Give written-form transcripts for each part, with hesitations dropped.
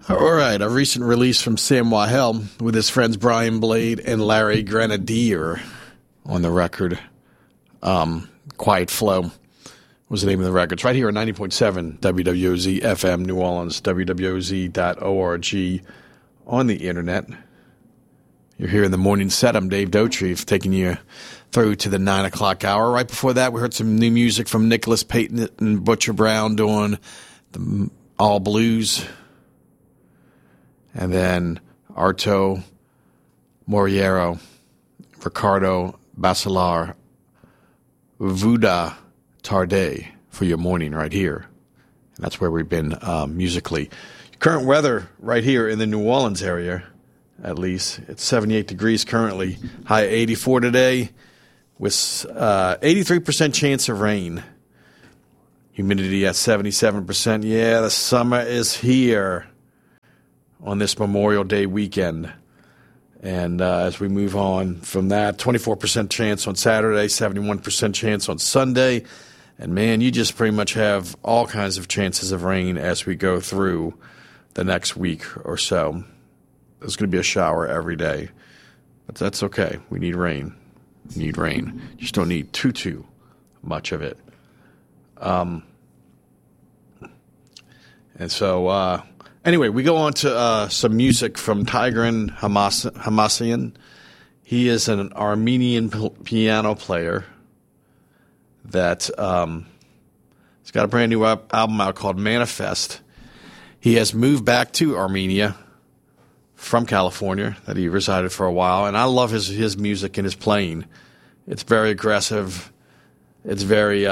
All right, a recent release from Sam Wahel with his friends Brian Blade and Larry Grenadier on the record. Quiet Flow was the name of the record. It's right here on 90.7 WWOZ FM New Orleans, WWOZ.org on the internet. You're here in the morning set. I'm Dave Dotrieve, taking you through to the 9 o'clock hour. Right before that, we heard some new music from Nicholas Payton and Butcher Brown doing the All Blues. And then Arto Moriero, Ricardo Basilar, Vuda Tarde for your morning right here. And that's where we've been musically. Current weather right here in the New Orleans area, at least. It's 78 degrees currently. High 84 today with 83% chance of rain. Humidity at 77%. Yeah, the summer is here on this Memorial Day weekend. And as we move on from that, 24% chance on Saturday, 71% chance on Sunday. And, man, you just pretty much have all kinds of chances of rain as we go through the next week or so. There's going to be a shower every day. But that's okay. We need rain. We need rain. Just don't need too much of it. And so... Anyway, we go on to some music from Tigran Hamasyan. He is an Armenian piano player that he's got a brand new album out called Manifest. He has moved back to Armenia from California, that he resided for a while, and I love his music and his playing. It's very aggressive. It's very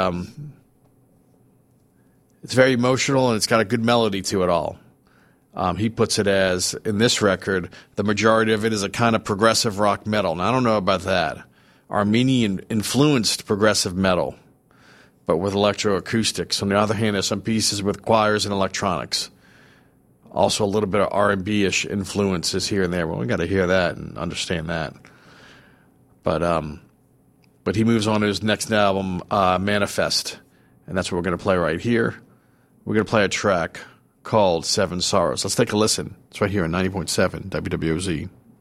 emotional, and it's got a good melody to it all. He puts it as, in this record, the majority of it is a kind of progressive rock metal. Now, I don't know about that. Armenian-influenced progressive metal, but with electroacoustics. On the other hand, there's some pieces with choirs and electronics. Also, a little bit of R&B-ish influences here and there. Well, we got to hear that and understand that. But he moves on to his next album, Manifest, and that's what we're going to play right here. We're going to play a track called Seven Sorrows. Let's take a listen. It's right here on 90.7 WWOZ.